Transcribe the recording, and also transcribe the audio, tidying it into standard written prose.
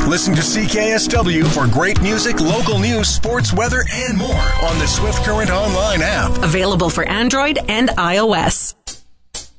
Listen to CKSW for great music, local news, sports, weather, and more on the Swift Current Online app. Available for Android and iOS.